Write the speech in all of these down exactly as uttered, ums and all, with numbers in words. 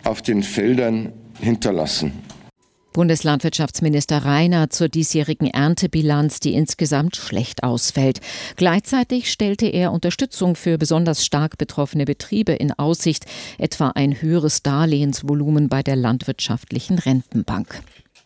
auf den Feldern hinterlassen. Bundeslandwirtschaftsminister Reiner zur diesjährigen Erntebilanz, die insgesamt schlecht ausfällt. Gleichzeitig stellte er Unterstützung für besonders stark betroffene Betriebe in Aussicht, etwa ein höheres Darlehensvolumen bei der Landwirtschaftlichen Rentenbank.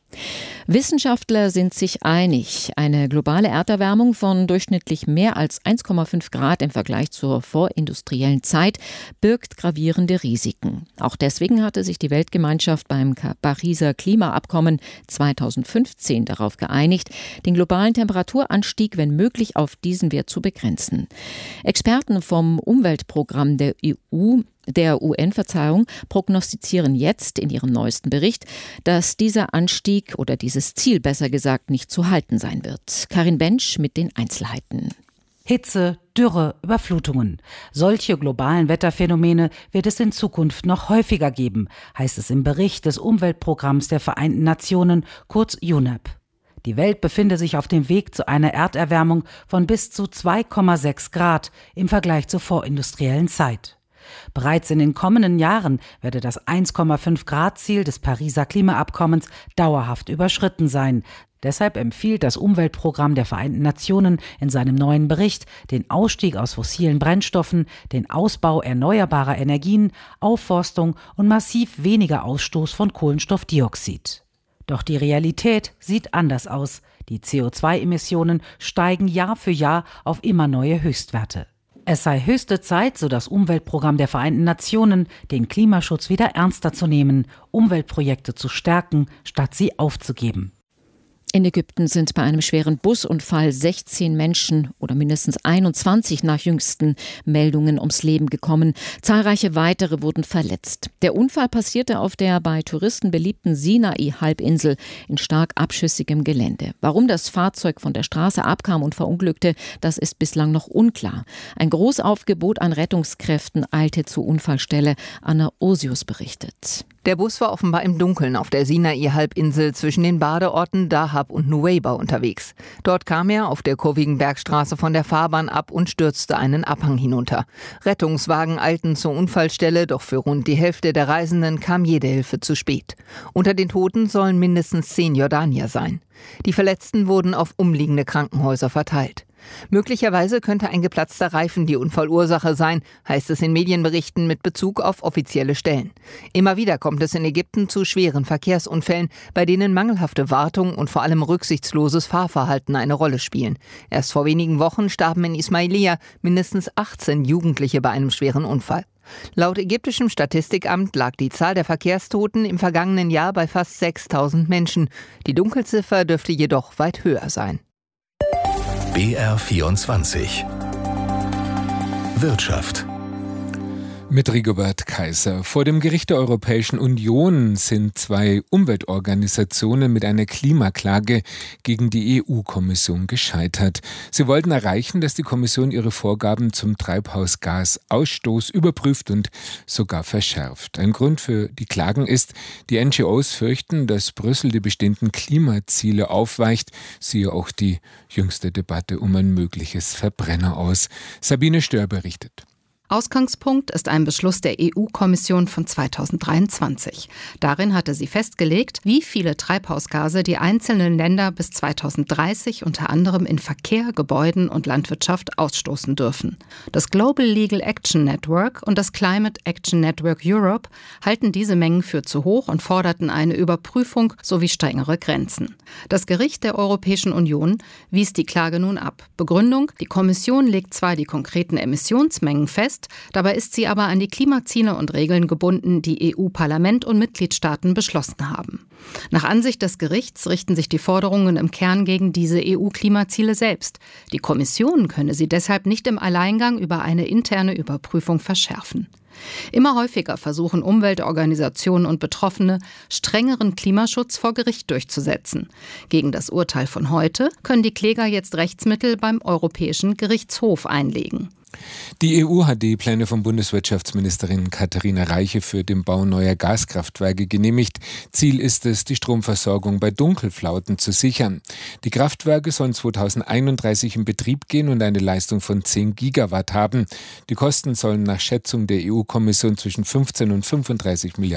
Wissenschaftler sind sich einig, eine globale Erderwärmung von durchschnittlich mehr als eins Komma fünf Grad im Vergleich zur vorindustriellen Zeit birgt gravierende Risiken. Auch deswegen hatte sich die Weltgemeinschaft beim Pariser Klimaabkommen zweitausendfünfzehn darauf geeinigt, den globalen Temperaturanstieg, wenn möglich, auf diesen Wert zu begrenzen. Experten vom Umweltprogramm der E U Der U N-Verzeihung prognostizieren jetzt in ihrem neuesten Bericht, dass dieser Anstieg oder dieses Ziel besser gesagt nicht zu halten sein wird. Karin Bensch mit den Einzelheiten. Hitze, Dürre, Überflutungen. Solche globalen Wetterphänomene wird es in Zukunft noch häufiger geben, heißt es im Bericht des Umweltprogramms der Vereinten Nationen, kurz U N E P. Die Welt befinde sich auf dem Weg zu einer Erderwärmung von bis zu zwei Komma sechs Grad im Vergleich zur vorindustriellen Zeit. Bereits in den kommenden Jahren werde das eins Komma fünf Grad Ziel des Pariser Klimaabkommens dauerhaft überschritten sein. Deshalb empfiehlt das Umweltprogramm der Vereinten Nationen in seinem neuen Bericht den Ausstieg aus fossilen Brennstoffen, den Ausbau erneuerbarer Energien, Aufforstung und massiv weniger Ausstoß von Kohlenstoffdioxid. Doch die Realität sieht anders aus. Die C O zwei Emissionen steigen Jahr für Jahr auf immer neue Höchstwerte. Es sei höchste Zeit, so das Umweltprogramm der Vereinten Nationen, den Klimaschutz wieder ernster zu nehmen, Umweltprojekte zu stärken, statt sie aufzugeben. In Ägypten sind bei einem schweren Busunfall sechzehn Menschen oder mindestens einundzwanzig nach jüngsten Meldungen ums Leben gekommen. Zahlreiche weitere wurden verletzt. Der Unfall passierte auf der bei Touristen beliebten Sinai-Halbinsel in stark abschüssigem Gelände. Warum das Fahrzeug von der Straße abkam und verunglückte, das ist bislang noch unklar. Ein Großaufgebot an Rettungskräften eilte zur Unfallstelle. Anna Osius berichtet. Der Bus war offenbar im Dunkeln auf der Sinai-Halbinsel zwischen den Badeorten Dahab und Nuweiba unterwegs. Dort kam er auf der kurvigen Bergstraße von der Fahrbahn ab und stürzte einen Abhang hinunter. Rettungswagen eilten zur Unfallstelle, doch für rund die Hälfte der Reisenden kam jede Hilfe zu spät. Unter den Toten sollen mindestens zehn Jordanier sein. Die Verletzten wurden auf umliegende Krankenhäuser verteilt. Möglicherweise könnte ein geplatzter Reifen die Unfallursache sein, heißt es in Medienberichten mit Bezug auf offizielle Stellen. Immer wieder kommt es in Ägypten zu schweren Verkehrsunfällen, bei denen mangelhafte Wartung und vor allem rücksichtsloses Fahrverhalten eine Rolle spielen. Erst vor wenigen Wochen starben in Ismailia mindestens achtzehn Jugendliche bei einem schweren Unfall. Laut ägyptischem Statistikamt lag die Zahl der Verkehrstoten im vergangenen Jahr bei fast sechstausend Menschen. Die Dunkelziffer dürfte jedoch weit höher sein. B R vierundzwanzig Wirtschaft. Mit Rigobert Kaiser. Vor dem Gericht der Europäischen Union sind zwei Umweltorganisationen mit einer Klimaklage gegen die E U-Kommission gescheitert. Sie wollten erreichen, dass die Kommission ihre Vorgaben zum Treibhausgasausstoß überprüft und sogar verschärft. Ein Grund für die Klagen ist, die N G Os fürchten, dass Brüssel die bestehenden Klimaziele aufweicht. Siehe auch die jüngste Debatte um ein mögliches Verbrenner aus. Sabine Stör berichtet. Ausgangspunkt ist ein Beschluss der E U-Kommission von zweitausenddreiundzwanzig. Darin hatte sie festgelegt, wie viele Treibhausgase die einzelnen Länder bis zweitausenddreißig unter anderem in Verkehr, Gebäuden und Landwirtschaft ausstoßen dürfen. Das Global Legal Action Network und das Climate Action Network Europe halten diese Mengen für zu hoch und forderten eine Überprüfung sowie strengere Grenzen. Das Gericht der Europäischen Union wies die Klage nun ab. Begründung: Die Kommission legt zwar die konkreten Emissionsmengen fest, dabei ist sie aber an die Klimaziele und Regeln gebunden, die E U-Parlament und Mitgliedstaaten beschlossen haben. Nach Ansicht des Gerichts richten sich die Forderungen im Kern gegen diese E U-Klimaziele selbst. Die Kommission könne sie deshalb nicht im Alleingang über eine interne Überprüfung verschärfen. Immer häufiger versuchen Umweltorganisationen und Betroffene, strengeren Klimaschutz vor Gericht durchzusetzen. Gegen das Urteil von heute können die Kläger jetzt Rechtsmittel beim Europäischen Gerichtshof einlegen. Die E U hat die Pläne von Bundeswirtschaftsministerin Katharina Reiche für den Bau neuer Gaskraftwerke genehmigt. Ziel ist es, die Stromversorgung bei Dunkelflauten zu sichern. Die Kraftwerke sollen zweitausendeinunddreißig in Betrieb gehen und eine Leistung von zehn Gigawatt haben. Die Kosten sollen nach Schätzung der E U-Kommission zwischen fünfzehn und fünfunddreißig Milliarden